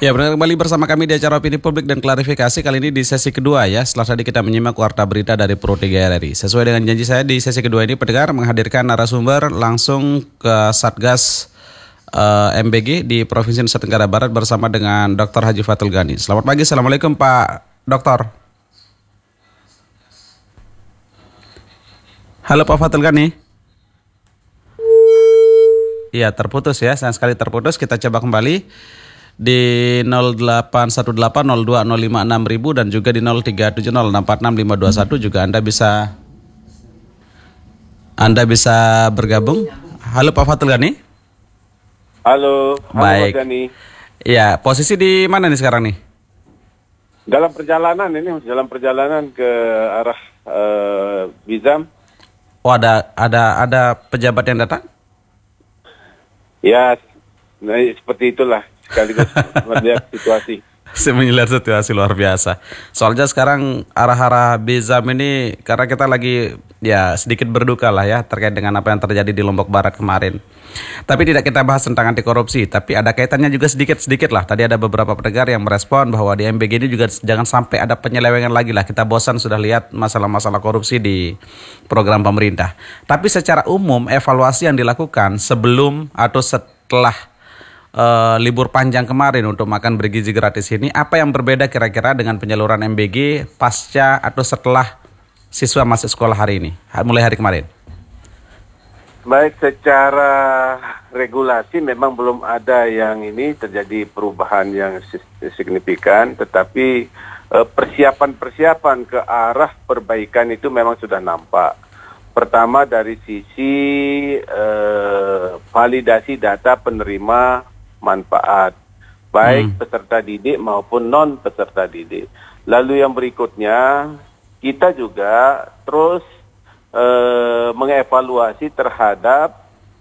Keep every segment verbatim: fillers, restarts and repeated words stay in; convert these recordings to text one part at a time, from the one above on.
Ya, benar kembali bersama kami di acara Opini Publik dan Klarifikasi. Kali ini di sesi kedua ya, setelah tadi kita menyimak warta berita dari Pro tiga R I. Sesuai dengan janji saya di sesi kedua ini, pendengar menghadirkan narasumber langsung ke Satgas uh, M B G di Provinsi Nusa Tenggara Barat bersama dengan doktor Haji Fathul Ghani. Selamat pagi, Assalamualaikum Pak Doktor. Halo Pak Fathul Ghani. Iya, terputus ya, sayang sekali terputus. Kita coba kembali di nol delapan satu delapan nol dua nol lima enam ribu dan juga di nol tiga tujuh nol enam empat enam lima dua satu juga Anda bisa Anda bisa bergabung. Halo Pak Fathul Ghani. Halo, halo Baik. Pak Ghani. Ya, posisi di mana nih sekarang nih? Dalam perjalanan ini, dalam perjalanan ke arah uh, Bizam. Oh, ada ada ada pejabat yang datang? Ya, nah, seperti itulah sekaligus melihat situasi. Melihat situasi luar biasa. Soalnya sekarang arah-arah Bizam ini karena kita lagi ya sedikit berduka lah ya terkait dengan apa yang terjadi di Lombok Barat kemarin. Tapi tidak kita bahas tentang anti korupsi, tapi ada kaitannya juga sedikit-sedikit lah. Tadi ada beberapa pendengar yang merespon bahwa di M B G ini juga jangan sampai ada penyelewengan lagi lah. Kita bosan sudah lihat masalah-masalah korupsi di program pemerintah. Tapi secara umum evaluasi yang dilakukan sebelum atau setelah Uh, libur panjang kemarin untuk makan bergizi gratis ini, apa yang berbeda kira-kira dengan penyaluran M B G pasca atau setelah siswa masuk sekolah hari ini, mulai hari kemarin? Baik, secara regulasi memang belum ada yang ini terjadi perubahan yang signifikan, tetapi uh, persiapan-persiapan ke arah perbaikan itu memang sudah nampak. Pertama dari sisi uh, validasi data penerima manfaat, baik hmm. peserta didik maupun non peserta didik. Lalu yang berikutnya, kita juga terus eh, mengevaluasi terhadap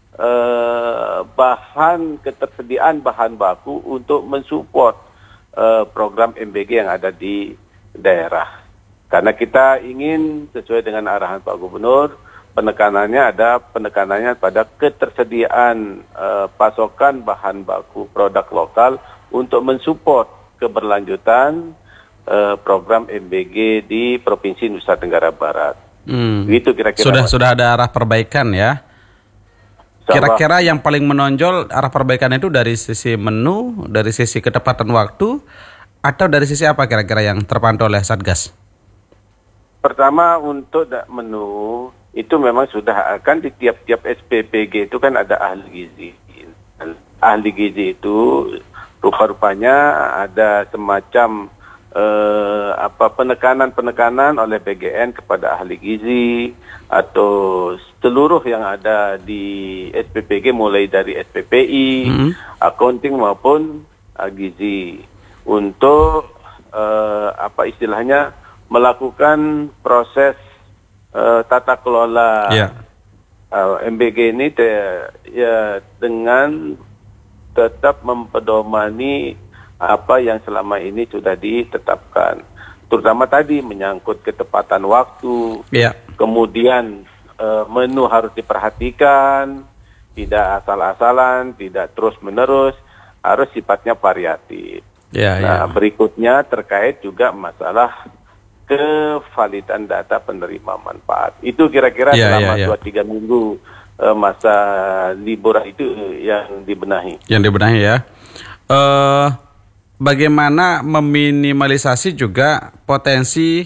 eh, bahan ketersediaan bahan baku untuk mensupport eh, program M B G yang ada di daerah. Karena kita ingin sesuai dengan arahan Pak Gubernur, penekanannya ada penekanannya pada ketersediaan uh, pasokan bahan baku produk lokal untuk mensupport keberlanjutan uh, program M B G di Provinsi Nusa Tenggara Barat. Hmm. Itu kira-kira. Sudah sudah ada arah perbaikan ya. Kira-kira yang paling menonjol arah perbaikan itu dari sisi menu, dari sisi ketepatan waktu, atau dari sisi apa kira-kira yang terpantau oleh Satgas? Pertama untuk menu itu memang sudah akan di tiap-tiap S P P G itu kan ada ahli gizi. Ahli gizi itu rupa-rupanya ada semacam eh, apa penekanan-penekanan oleh B G N kepada ahli gizi atau seluruh yang ada di S P P G mulai dari S P P I, mm-hmm. accounting maupun uh, gizi untuk eh, apa istilahnya melakukan proses Uh, tata kelola yeah. uh, M B G ini te, ya, dengan tetap mempedomani apa yang selama ini sudah ditetapkan, terutama tadi menyangkut ketepatan waktu, yeah. kemudian uh, menu harus diperhatikan, tidak asal-asalan, tidak terus-menerus, harus sifatnya variatif. Yeah, nah yeah. berikutnya terkait juga masalah kevalidan data penerima manfaat. Itu kira-kira yeah, selama yeah, yeah. dua tiga minggu uh, masa liburan itu yang dibenahi. Yang dibenahi ya. Uh, bagaimana meminimalisasi juga potensi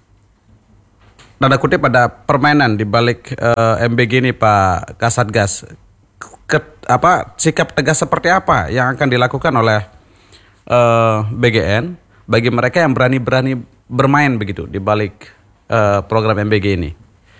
tanda kutip pada permainan di balik uh, M B G ini Pak Kasatgas? Ke, apa sikap tegas seperti apa yang akan dilakukan oleh uh, B G N bagi mereka yang berani-berani bermain begitu di balik uh, program M B G ini?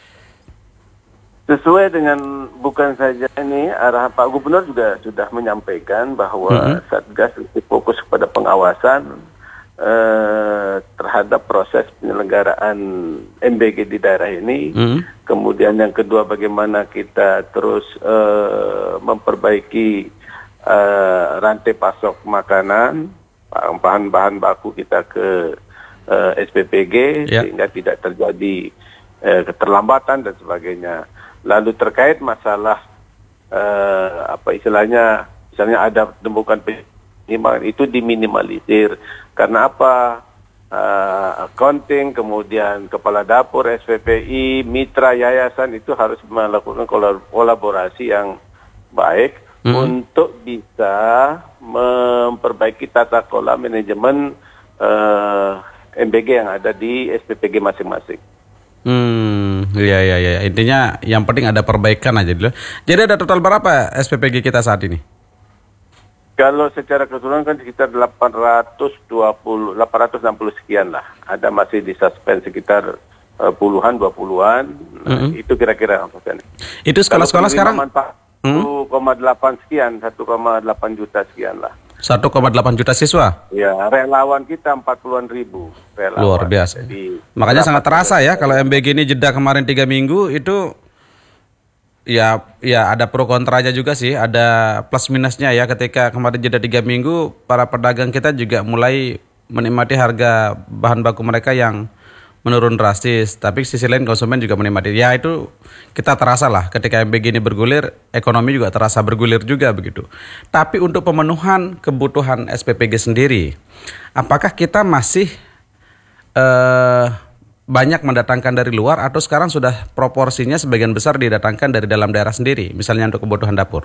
Sesuai dengan bukan saja ini arahan Pak Gubernur juga sudah menyampaikan bahwa mm-hmm. Satgas fokus kepada pengawasan uh, terhadap proses penyelenggaraan M B G di daerah ini. Mm-hmm. Kemudian yang kedua bagaimana kita terus uh, memperbaiki uh, rantai pasok makanan, bahan-bahan baku kita ke Uh, S P P G yeah. sehingga tidak terjadi uh, keterlambatan dan sebagainya. Lalu terkait masalah uh, apa istilahnya, misalnya ada temukan keseimbangan itu diminimalisir. Karena apa? Uh, accounting, kemudian kepala dapur, S P P I, mitra yayasan itu harus melakukan kolaborasi yang baik hmm. untuk bisa memperbaiki tata kelola manajemen uh, M B G yang ada di S P P G masing-masing. Hmm, iya iya iya. Intinya yang penting ada perbaikan aja dulu. Jadi ada total berapa S P P G kita saat ini? Kalau secara keseluruhan kan sekitar delapan ratus dua puluh, delapan ratus enam puluh sekian lah. Ada masih di suspend sekitar uh, puluhan, dua puluhan. Nah, mm-hmm. Itu kira-kira maksudnya. Itu sekolah-sekolah sekarang? satu koma delapan sekian, satu koma delapan juta sekian lah. satu koma delapan juta siswa? Ya, relawan kita empat puluhan ribu. Relawan. Luar biasa. Jadi, makanya sangat terasa ya kalau M B G ini jeda kemarin tiga minggu itu. Ya, ya ada pro kontranya juga sih, ada plus minusnya ya. Ketika kemarin jeda tiga minggu, para pedagang kita juga mulai menikmati harga bahan baku mereka yang menurun drastis. Tapi sisi lain konsumen juga menikmati. Ya itu kita terasa lah ketika M B G ini bergulir, ekonomi juga terasa bergulir juga begitu. Tapi untuk pemenuhan kebutuhan S P P G sendiri, apakah kita masih eh, banyak mendatangkan dari luar atau sekarang sudah proporsinya sebagian besar didatangkan dari dalam daerah sendiri, misalnya untuk kebutuhan dapur?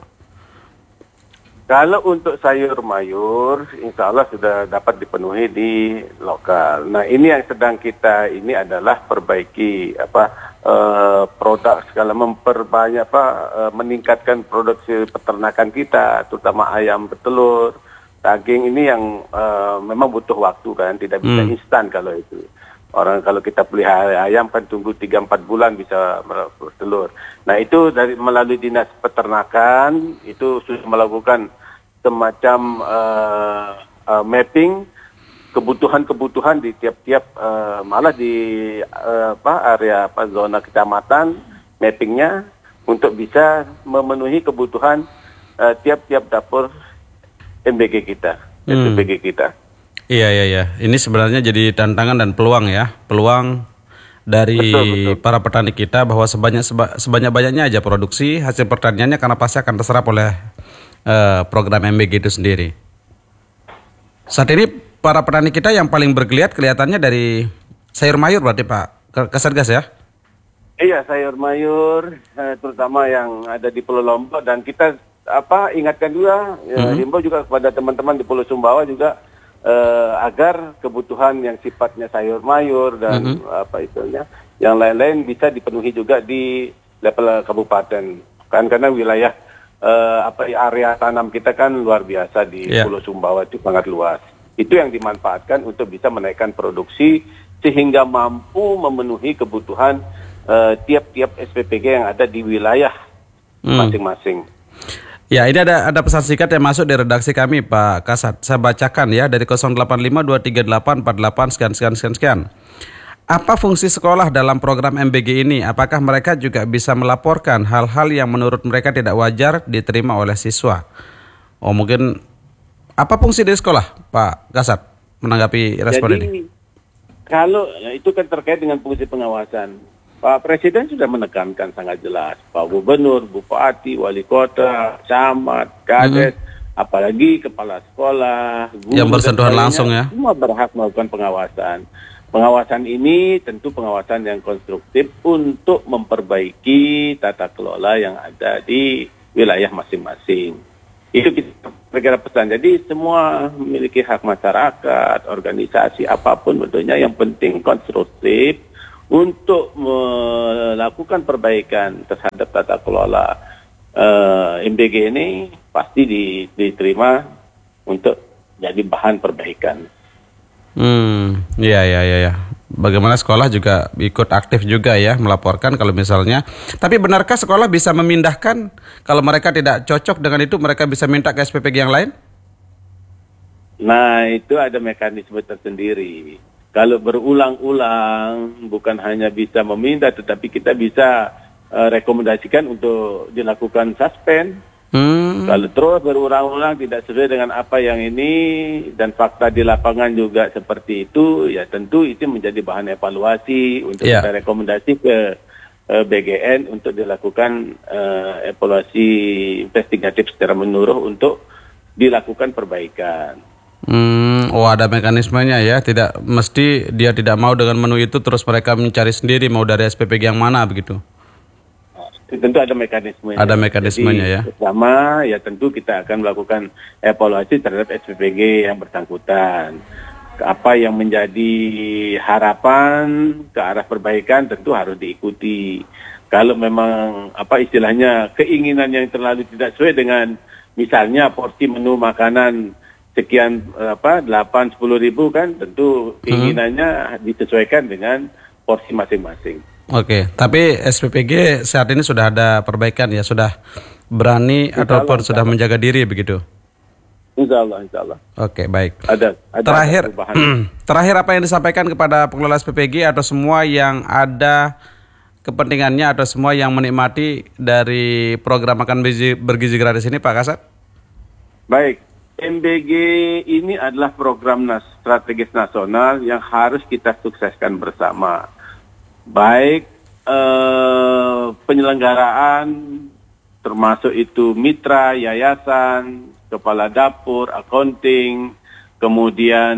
Kalau untuk sayur mayur, insya Allah sudah dapat dipenuhi di lokal. Nah ini yang sedang kita ini adalah perbaiki apa eh, produk segala memperbanyak apa eh, meningkatkan produksi peternakan kita, terutama ayam petelur, daging ini yang eh, memang butuh waktu kan, tidak bisa hmm. instan kalau itu. Orang kalau kita pelihara ayam kan tunggu tiga sampai empat bulan bisa bertelur. Nah itu dari melalui dinas peternakan itu sudah melakukan semacam uh, uh, mapping kebutuhan-kebutuhan di tiap-tiap uh, malah di uh, apa area apa zona kecamatan mappingnya untuk bisa memenuhi kebutuhan uh, tiap-tiap dapur M B G kita, hmm. S P P G kita. Iya iya iya. Ini sebenarnya jadi tantangan dan peluang ya, peluang dari betul, betul. para petani kita bahwa sebanyak seba, sebanyak banyaknya aja produksi hasil pertaniannya karena pasti akan terserap oleh uh, program M B G itu sendiri. Saat ini para petani kita yang paling bergeliat kelihatannya dari sayur mayur berarti Pak Kasatgas ya? Iya sayur mayur, eh, terutama yang ada di Pulau Lombok dan kita apa ingatkan juga, mm-hmm. ya, himbau juga kepada teman-teman di Pulau Sumbawa juga. Uh, agar kebutuhan yang sifatnya sayur mayur dan mm-hmm. apa itunya yang lain-lain bisa dipenuhi juga di level kabupaten kan karena wilayah uh, apa area tanam kita kan luar biasa di yeah. Pulau Sumbawa itu sangat luas. Itu yang dimanfaatkan untuk bisa menaikkan produksi sehingga mampu memenuhi kebutuhan uh, tiap-tiap S P P G yang ada di wilayah mm. masing-masing. Ya, ini ada ada pesan singkat yang masuk dari redaksi kami Pak Kasat. Saya bacakan ya dari nol delapan lima dua tiga delapan empat delapan sekian sekian sekian sekian. Apa fungsi sekolah dalam program M B G ini? Apakah mereka juga bisa melaporkan hal-hal yang menurut mereka tidak wajar diterima oleh siswa? Oh, mungkin apa fungsi dari sekolah, Pak Kasat, menanggapi respon Jadi, ini? Kalau ya, itu kan terkait dengan fungsi pengawasan. Pak Presiden sudah menekankan sangat jelas, Pak Gubernur, Bupati, Wali Kota, Camat, Kades, hmm. apalagi kepala sekolah, guru yang bersentuhan langsung ya, semua berhak melakukan pengawasan. Pengawasan ini tentu pengawasan yang konstruktif untuk memperbaiki tata kelola yang ada di wilayah masing-masing. Itu kita kira pesan. Jadi semua memiliki hak masyarakat, organisasi apapun bentuknya, yang penting konstruktif untuk melakukan perbaikan terhadap tata kelola uh, M B G ini pasti di, diterima untuk jadi bahan perbaikan. Hmm, iya iya iya. Bagaimana sekolah juga ikut aktif juga ya melaporkan kalau misalnya. Tapi benarkah sekolah bisa memindahkan kalau mereka tidak cocok dengan itu, mereka bisa minta ke S P P G yang lain? Nah itu ada mekanisme tersendiri. Kalau berulang-ulang, bukan hanya bisa meminta, tetapi kita bisa uh, rekomendasikan untuk dilakukan suspend. Hmm. Kalau terus berulang-ulang tidak sesuai dengan apa yang ini, dan fakta di lapangan juga seperti itu, ya tentu itu menjadi bahan evaluasi untuk yeah. kita rekomendasi ke uh, B G N untuk dilakukan uh, evaluasi investigatif secara menyeluruh untuk dilakukan perbaikan. Hmm, oh ada mekanismenya ya, tidak mesti dia tidak mau dengan menu itu terus mereka mencari sendiri mau dari S P P G yang mana begitu. Tentu ada mekanismenya. Ada mekanismenya. Jadi, ya. Pertama ya tentu kita akan melakukan evaluasi terhadap S P P G yang bersangkutan. Apa yang menjadi harapan ke arah perbaikan tentu harus diikuti. Kalau memang apa istilahnya keinginan yang terlalu tidak sesuai dengan misalnya porsi menu makanan sekian apa delapan sepuluh ribu kan tentu keinginannya hmm. disesuaikan dengan porsi masing-masing. Oke, tapi S P P G saat ini sudah ada perbaikan ya, sudah berani insya ataupun Allah, sudah menjaga diri begitu. Insya Allah, insya Allah. Oke, baik. Ada, ada terakhir, ada terakhir apa yang disampaikan kepada pengelola S P P G atau semua yang ada kepentingannya atau semua yang menikmati dari program makan bergizi, bergizi gratis ini, Pak Kasat? Baik. M B G ini adalah program nas- strategis nasional yang harus kita sukseskan bersama. Baik eh, penyelenggaraan, termasuk itu mitra, yayasan, kepala dapur, accounting, kemudian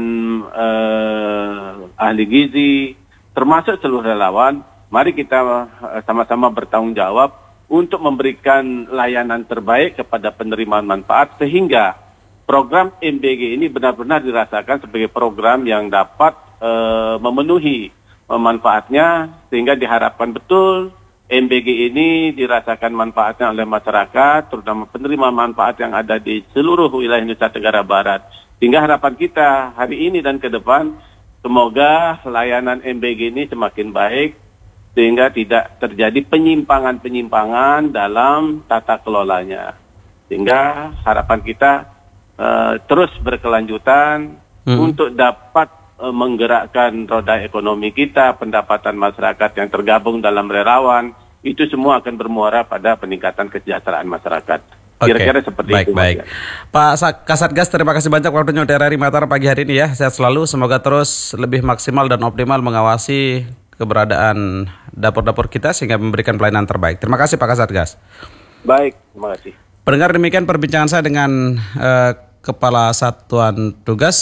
eh, ahli gizi, termasuk seluruh relawan. Mari kita eh, sama-sama bertanggung jawab untuk memberikan layanan terbaik kepada penerimaan manfaat sehingga program M B G ini benar-benar dirasakan sebagai program yang dapat e, memenuhi manfaatnya sehingga diharapkan betul M B G ini dirasakan manfaatnya oleh masyarakat, terutama penerima manfaat yang ada di seluruh wilayah Nusa Tenggara Barat. Sehingga harapan kita hari ini dan ke depan semoga layanan M B G ini semakin baik sehingga tidak terjadi penyimpangan-penyimpangan dalam tata kelolanya. Sehingga harapan kita Uh, terus berkelanjutan hmm. untuk dapat uh, menggerakkan roda ekonomi kita, pendapatan masyarakat yang tergabung dalam relawan, itu semua akan bermuara pada peningkatan kesejahteraan masyarakat. Kira-kira okay. seperti baik, itu. Baik, Pak Kasatgas, terima kasih banyak waktunya di R R I Mataram pagi hari ini ya. Sehat selalu, semoga terus lebih maksimal dan optimal mengawasi keberadaan dapur-dapur kita sehingga memberikan pelayanan terbaik. Terima kasih Pak Kasatgas. Baik, terima kasih. Pendengar, demikian perbincangan saya dengan uh, Kepala Satuan Tugas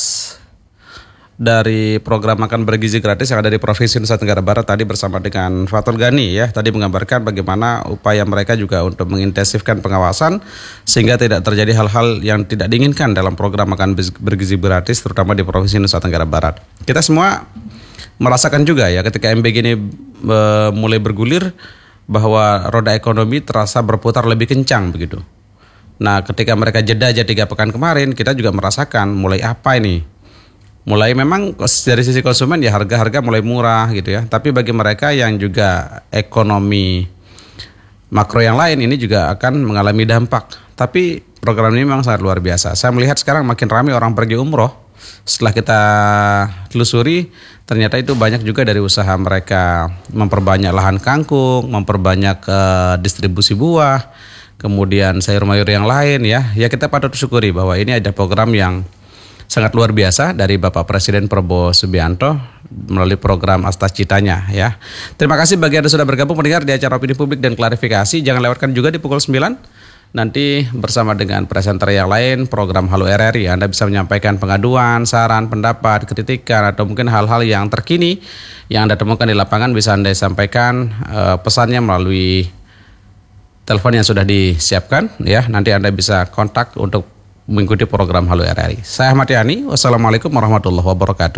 dari program makan bergizi gratis yang ada di Provinsi Nusa Tenggara Barat tadi bersama dengan Fatul Ghani ya. Tadi menggambarkan bagaimana upaya mereka juga untuk mengintensifkan pengawasan sehingga tidak terjadi hal-hal yang tidak diinginkan dalam program makan bergizi gratis terutama di Provinsi Nusa Tenggara Barat. Kita semua merasakan juga ya ketika M B G ini e, mulai bergulir bahwa roda ekonomi terasa berputar lebih kencang begitu. Nah, ketika mereka jeda aja tiga pekan kemarin, kita juga merasakan mulai apa ini? Mulai memang dari sisi konsumen ya harga-harga mulai murah gitu ya. Tapi bagi mereka yang juga ekonomi makro yang lain ini juga akan mengalami dampak. Tapi program ini memang sangat luar biasa. Saya melihat sekarang makin ramai orang pergi umroh. Setelah kita telusuri, ternyata itu banyak juga dari usaha mereka memperbanyak lahan kangkung, memperbanyak uh, distribusi buah, kemudian sayur mayur yang lain ya. Ya kita patut syukuri bahwa ini ada program yang sangat luar biasa dari Bapak Presiden Prabowo Subianto melalui program Asta Citanya ya. Terima kasih bagi Anda sudah bergabung mendengar di acara Opini Publik dan Klarifikasi. Jangan lewatkan juga di pukul sembilan. Nanti bersama dengan presenter yang lain program Halo R R I, Anda bisa menyampaikan pengaduan, saran, pendapat, kritikan atau mungkin hal-hal yang terkini yang Anda temukan di lapangan bisa Anda sampaikan uh, pesannya melalui telepon yang sudah disiapkan ya. Nanti Anda bisa kontak untuk mengikuti program Halo R R I. Saya Ahmad Yani, wassalamualaikum warahmatullahi wabarakatuh.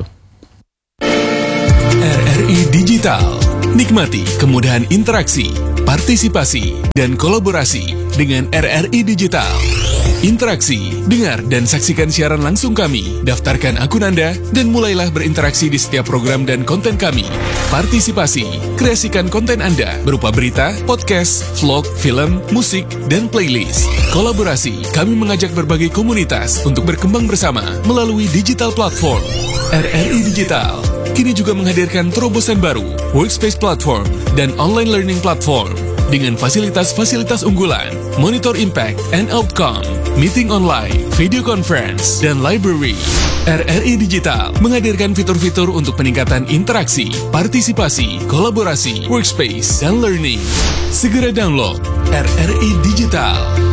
R R I Digital, nikmati kemudahan interaksi, partisipasi, dan kolaborasi dengan R R I Digital. Interaksi, dengar dan saksikan siaran langsung kami, daftarkan akun Anda, dan mulailah berinteraksi di setiap program dan konten kami. Partisipasi, kreasikan konten Anda berupa berita, podcast, vlog, film, musik, dan playlist. Kolaborasi, kami mengajak berbagai komunitas untuk berkembang bersama melalui digital platform. R R I Digital kini juga menghadirkan terobosan baru, workspace platform, dan online learning platform dengan fasilitas-fasilitas unggulan, monitor impact and outcome, meeting online, video conference, dan library. R R I Digital menghadirkan fitur-fitur untuk peningkatan interaksi, partisipasi, kolaborasi, workspace, dan learning. Segera download R R I Digital.